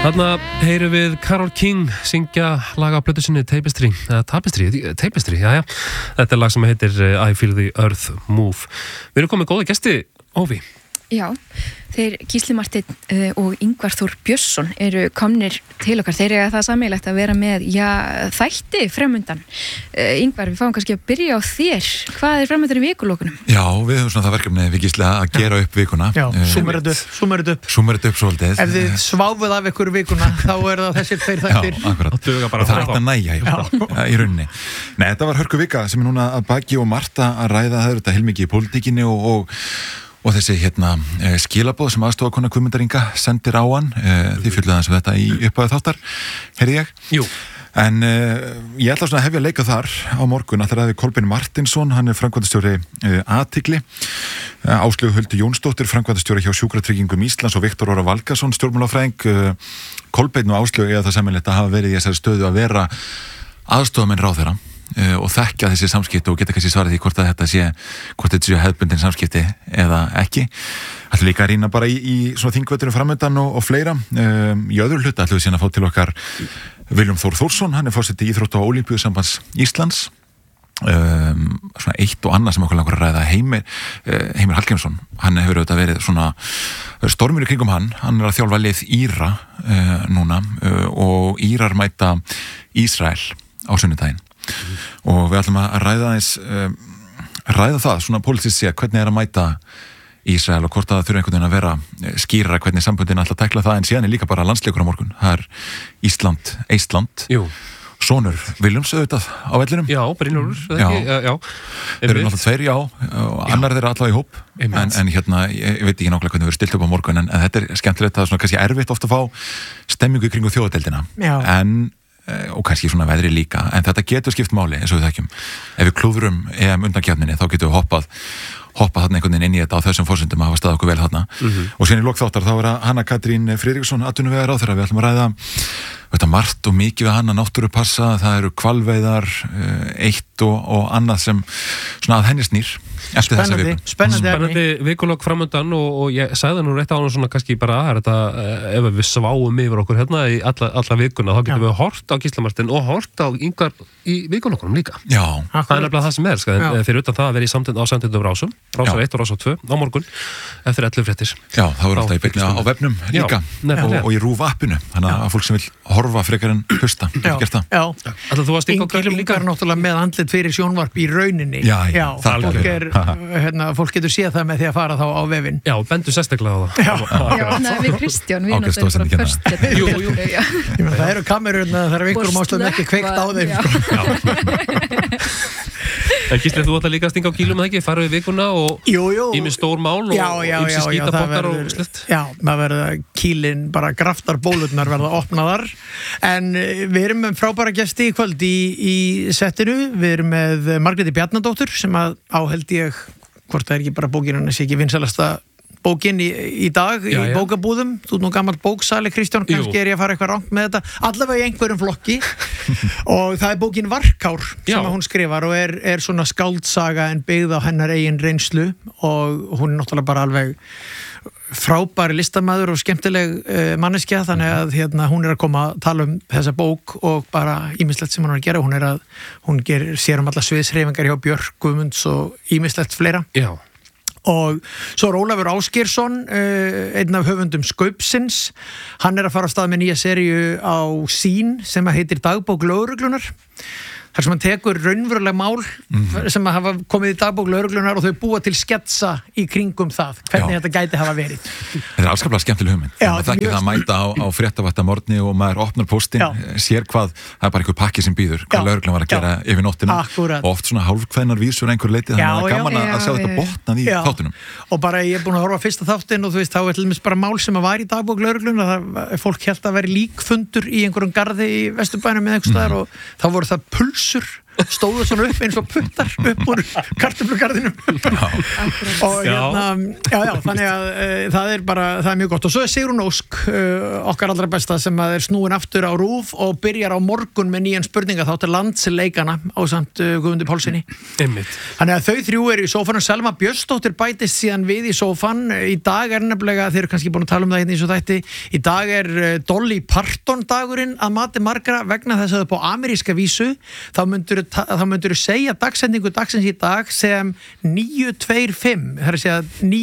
Þarna heyrum við Karol King syngja lag á plötu sinni Tapestry, jájá. Þetta er lag sem heitir I Feel the Earth Move. Við erum komið góða gesti, Ófi. Já, þeir Gísli Marteinn og Ingvar Þór Björnsson eru komnir til okkar. Þeir eiga það sameiginlegt að vera með, þætti framundan. Ingvar, við fáum kannski að byrja á þér. Hvað er framundan í vikulokunum? Já, við höfum svona það verkefni við Gísli að gera upp vikuna. Já, súmerið upp. Súmerið upp svolítið. Ef þið sváfuð af ykkur vikuna, þá er það þessir tveir þættir. Já, akkurat. Og það er eitt að næja í rauninni. Nei, þetta var hörku vika sem er núna að baki og Marta að ræða það þetta heilmikið í pólitíkinni og þessi skilaboð sem aðstofakona Guðmundar Inga sendir á hann, þið fjöldið aðeins þetta í upphæðu þáttar, heyrði ég? Jú. En ég ætla svona að hefja leika þar á morgun að það ræði Kolbeinn Martinsson, hann er framkvæmdastjóri Athygli, Áslaug Huldu Jónsdóttir, framkvæmdastjóri hjá Sjúkratryggingum Íslands og Viktor Óra Valgason, stjórnmálafræðing. Kolbeinn og Áslaug eiga það sameiginlegt að hafa verið í þessari stöðu að vera aðstofamenn ráðherra og þekkja þessi samskipti og geta kannski svarað því hvort þetta sé hefðbundin samskipti eða ekki. Ætlum líka að rýna bara í svona þingvöldunum framöndan og fleira. Í öðru hluta ætlum við síðan að fá til okkar Viljum Þór Þórsson, hann er forseti Íþrótta- og Ólympíusambands Íslands. Svona eitt og annað sem okkur langar að ræða. Heimir Hallgrímsson, hann hefur auðvitað verið svona stormur í kringum hann er að þjálfa lið Íra núna og Írar mæta Ísrael á sunnudaginn. Og við ætlum að ræða það svona pólitískt séð hvernig er að mæta Ísrael og hvort það þurfa einhvern veginn að vera skýrara hvernig samböndin ætla að tækla það, en síðan er líka bara landsleikur á morgun. Það er Ísland. Jú. Sonur Viljáms auðvitað á vellinum. Já, Brynjólfur. Já. Þeir eru náttúrulega tveir, og annar þeirra allavega í hóp. En ég veit ekki nákvæmlega hvernig við erum stilt upp á morgun, en þetta er skemmtilegt, það er svona kannski erfitt oft að fá stemmingu í kringum þjóðadeildina. Og kannski svona veðri líka, en þetta getur skipt máli eins og við þekkjum. Ef við klúðrum EM undankeppninni, þá getum við hoppað þarna einhvern veginn inn í þetta á þessum forsendum að hafa staðið okkur vel þarna. Og síðan í lok þáttar þá er að Hanna Katrín Friðriksson atvinnuvegaráðherra. Við ætlum að ræða þetta margt og mikið við hana, náttúrupassa, það eru hvalveiðar, eitt og annað sem svona að henni snýr eftir þessa viku. Spennandi vikulok framöndan og ég sagði nú rétt á hann svona kannski bara ef við sváum yfir okkur hérna í alla vikuna, þá getum við hort á Gísla Marteinn og hort á Ingvar í vikulokunum líka. Já. Það er nefnilega það sem er, fyrir utan það að vera á samtendum rásum, rásar 1 og rásar 2 á morgun eftir 11 fréttir. Já, það verður alltaf í beinni á webnum líka og í RÚV appinu, þannig að fólk sem vil horfa frekar en hlusta, getur gert það. Já. Ætlar þú að stinga á kýlum líka? Ingar náttúrulega með andlit fyrir sjónvarp í rauninni. Já, fólk getur séð það með því að fara þá á vefinn. Já, bendu sérstaklega á það. Já, við Kristján, við náttúrulega bara först. Jú. Það eru kamerurna, það er einhverjum ástæðum ekki kveikt á þeim. Gísli, þú ætlar líka að stinga á kýlum eða ekki, fara við vikuna og ímið stór mál og ímsi skítapokkar og slett. Já, það verða kýlin, bara graftarbólurnar verða opnaðar, en við erum með frábæra gesti í kvöld í settinu. Við erum með Margréti Bjarnadóttur sem að held ég, hvort það er ekki bara bókin, hann sé ekki vinsælasta bókin í dag í bókabúðum. Þú nú gamall bóksali, Kristján, kannski er ég að fara eitthvað rangt með þetta, allavega í einhverjum flokki. Og það er bókin Varkár sem að hún skrifar og er svona skáldsaga en byggð á hennar eigin reynslu, og hún er náttúrulega bara alveg frábæri listamaður og skemmtileg manneskja, þannig að hún er að koma að tala um þessa bók og bara ýmislegt sem hún er að gera. Hún sér um alla sviðshreyfingar hjá Björk Guðmunds og ýmislegt fleira. Já. Og svo er Ólafur Ásgeirsson, einn af höfundum Skaupsins, hann er að fara af stað með nýja seríu á Sýn sem að heitir Dagbók lögreglunar, þar sem hann tekur raunveruleg mál sem að hafa komið í dagbók lögreglunar og þau búa til sketsa í kringum það, hvernig þetta gæti hafa verið. Þetta er alskaplega skemmtileg hugmynd. Það er ekki það að mæta á fréttavættamorgni og maður opnar póstinn, sér hvað, það er bara einhver pakki sem býður, hvað lögreglan var að gera yfir nóttina. Og oft svona hálfkveðnar vísur einhver leiti, þannig að það er gaman að sjá þetta botnað í þáttunum. Og bara ég er búin að horfa á fyrsta þáttinn og þú veist, þá er til dæmis bara mál sem að var í dagbók lögreglunar, fólk hélt að vera líkfundur í einhverjum garði í Vesturbænum eða einhvers staðar og þá voru það pulsur stóðu svona upp eins og puttar upp úr kartöflugarðinum og þannig að það er mjög gott og svo er Sigrún Ósk okkar allra besta sem að er snúin aftur á RÚV og byrjar á morgun með nýjan spurningaþátt landsleikana ásamt Guðmundi Pálssyni. Þannig að þau þrjú eru í sófanum. Selma Björnsdóttir bætist síðan við í sófan. Í dag er nefnilega, þeir eru kannski búin að tala um það hérna í svo þætti, í dag er Dolly Parton dagurinn að mati margra vegna þess að upp á ameríska vísu þá myndur segja dagsendingu dagsins í dag sem 925, það er að segja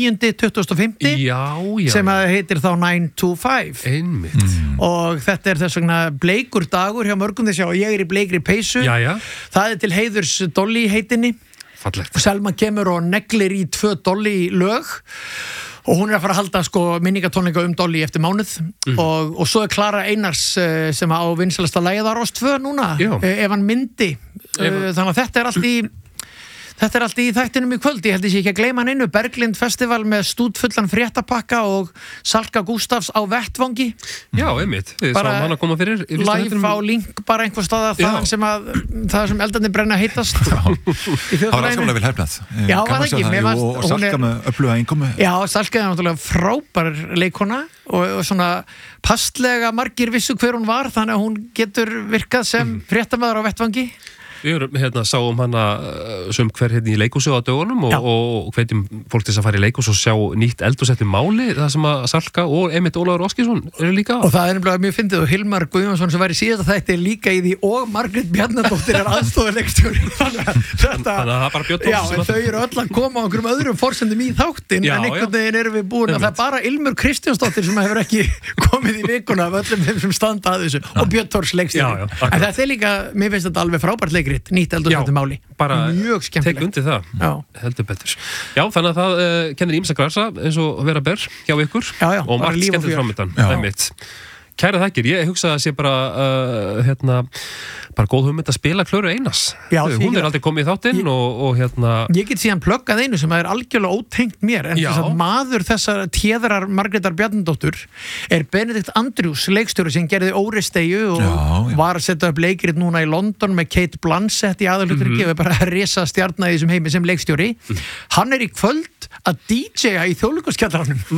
9.25 sem að heitir þá 925 einmitt og þetta er þess vegna bleikur dagur hjá mörgum þess að ég er í bleikri peysu það er til heiðurs Dolly heitinni. Fallegt. Selma kemur og neglir í 2 Dolly lög og hún er að fara að halda minningatónleika Dolly eftir mánuð og svo er Klara Einars sem á vinsælasta lagið á Rás 2 núna ef hann myndi þannig að þetta er allt í þættinum í kvöld. Ég held ég sé ekki að gleyma hann einu Berglind Festival með stútfullan fréttapakka og Salka Gústafs á vettvangi. Já, einmitt. Við sáum hann að koma fyrir live á link bara einhver staða það sem eldarnir brenna heitast í þjóðfélaginu. Það var afskaplega vel hefnað. Já, var það ekki. Og Salka með öfluga einkomu. Já, Salka er náttúrulega frábær leikona og svona passlega margir vissu hver hún var þannig að hún getur virkað sem fréttamaður á vettvangi. Við sáum hana sem hver í leikhúsi á dögunum og hvetjum fólk til þess að fara í leikhús og sjá nýtt eldhúsett máli, það sem að Salka og Einmitt Ólafur Óskarsson eru líka á. Og það er nefnilega mjög fyndið og Hilmar Guðjónsson sem var í síðasta þætti líka í því og Margrét Bjarnadóttir er aðstoðarleikstjóri. Þannig að það er bara Björn Þórs. Já, en þau eru öll að koma á einhverjum öðrum forsendum í þáttin en einhvern veginn erum við búin að það er bara Ilmur Kristjánsdóttir sem hefur ekki komið í vikuna af öllum þeim sem standa að þessu og Björn Þórs leikstjóri. En þetta er líka, mér finnst þetta alveg frábært leikrit, nýtt eldhúsett máli. Bara mjög skemmtilegt. Tek undir það, heldur betur. Já, þannig að það kennir ýmsa grasa eins og vera ber hjá ykkur og margt skemmtilegt framöndan. Einmitt. Kæra þakkir, ég hugsa að sé bara góð hugmynd að spila Klöru Einars. Já, hún er aldrei komið í þáttinn og Ég get síðan pluggað einu sem er algjörlega ótengt mér en þess að maður þessar téðrar Margrétar Bjarnadóttur er Benedikt Andrews, leikstjóri sem gerði Óresteyu og var að setja upp leikrit núna í London með Kate Blanchett í aðalhlutverki og bara risa stjarna í þessum heimi sem leikstjóri. Hann er í kvöld að DJ-a í Þjóðleikhúskjallaranum.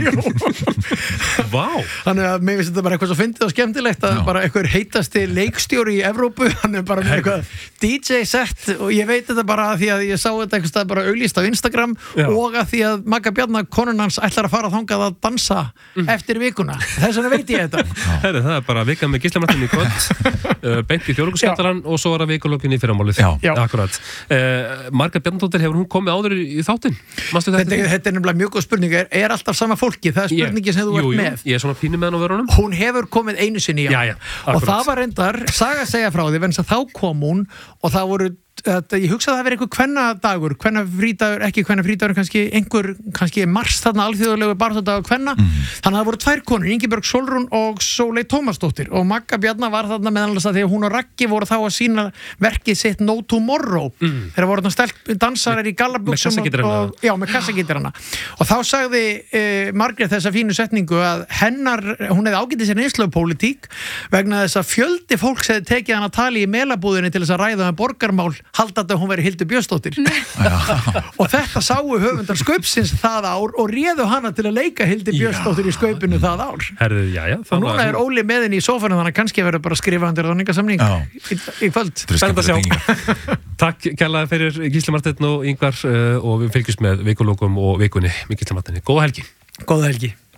Vá! Þannig að mér finnst þetta bara eitthvað svo fyndið og skemmtilegt að bara eitthvað heitasti leikstjóri í Evrópu, hann er bara með eitthvað DJ-sett og ég veit þetta bara að því að ég sá þetta eitthvað stað bara auglýst á Instagram og að því að Magga Bjarna, konun hans, ætlar að fara þangað að dansa eftir vikuna. Þess vegna veit ég þetta. Herri, það er bara vikan með Gísla Martin í kvöld, beint í Þjóðleikhúskjallarann og svo er það vikulokkin í fyrramálið. Akkurat. Margrét Bjarnadóttir, hefur hún komið áður í þáttinn? Þetta er nefnilega mjög góð spurning. Er alltaf sama fólki? Það er spurningin sem þú ert með. Ég er svona pínu með hann á vörunum. Hún hefur komið einu sinni, og það var reyndar Saga segja frá því, vegna þá kom hún og það voru ég hugsa að það verið einhver kvennadagur, kvennafrídagur, ekki kvennafrídagur, kannski mars þarna alþjóðlegu baráttudagur kvenna, þannig að það voru 2 konur, Ingibjörg Sólrún og Sóley Tómasdóttir og Magga Bjarna var þarna meðal þess að því að hún og Raggi voru þá að sína verkið sitt No Tomorrow þegar voru þarna dansarar í gallabuxum með kassagítarana og þá sagði Margrét þessa fínu setningu að hún hefði ágætið sér einslögpólitík vegna þess að fjöldi fólks hefði tekið hann að tala í melabúðinni til þess að ræða borgarmál haldandi að hún veri Hildur Björnsdóttir og þetta sáu höfundar Skaupsins það ár og réðu hana til að leika Hildur Björnsdóttir í Skaupinu það ár. Herðu, og núna er Óli með henni í sófanum þannig að kannski verður bara að skrifa undir ráningasamning í kvöld. Spennandi að sjá. Takk kærlega fyrir Gísli Marteinn og Ingvar og við fylgjumst með vikulokum og vikunni með Gísli Marteinn. Góða helgi. Góða helgi.